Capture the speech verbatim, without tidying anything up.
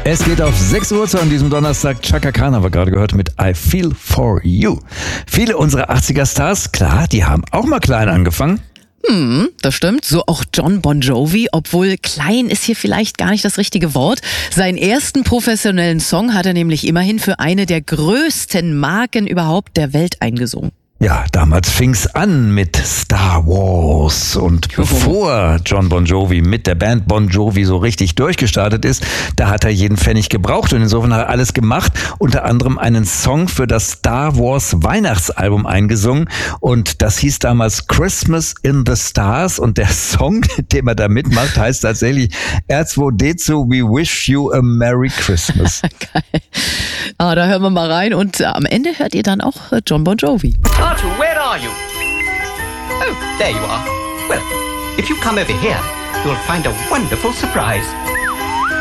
Es geht auf sechs Uhr zu an diesem Donnerstag. Chaka Khan haben wir gerade gehört mit I Feel For You. Viele unserer achtziger-Stars, klar, die haben auch mal klein angefangen. Hm, das stimmt. So auch Jon Bon Jovi, obwohl klein ist hier vielleicht gar nicht das richtige Wort. Seinen ersten professionellen Song hat er nämlich immerhin für eine der größten Marken überhaupt der Welt eingesungen. Ja, damals fing's an mit Star Wars und bevor Jon Bon Jovi mit der Band Bon Jovi so richtig durchgestartet ist, da hat er jeden Pfennig gebraucht und insofern hat er alles gemacht, unter anderem einen Song für das Star Wars Weihnachtsalbum eingesungen und das hieß damals Christmas in the Stars und der Song, den er da mitmacht, heißt tatsächlich R zwei D zwei We Wish You a Merry Christmas. Geil. Ah, da hören wir mal rein und äh, am Ende hört ihr dann auch äh, Jon Bon Jovi. Arthur, where are you? Oh, there you are. Well, if you come over here, you'll find a wonderful surprise.